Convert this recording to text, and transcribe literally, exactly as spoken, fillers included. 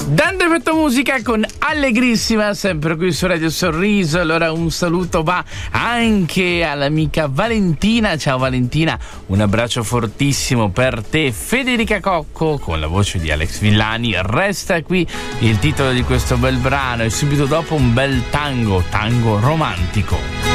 Dando effetto musica con Allegrissima, sempre qui su Radio Sorriso. Allora un saluto va anche all'amica Valentina. Ciao Valentina, un abbraccio fortissimo per te. Federica Cocco con la voce di Alex Villani. Resta qui il titolo di questo bel brano e subito dopo un bel tango, tango romantico.